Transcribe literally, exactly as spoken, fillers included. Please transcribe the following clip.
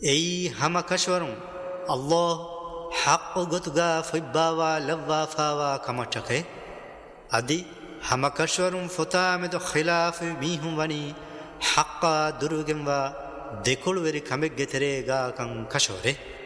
ای همه کشورم الله حق گتگا فیباوا لوافاوا کمچکه ادی همه کشورم فتامد خلاف میهم ونی حق دروگم و دکول وری کمگ تریگا کن کشوره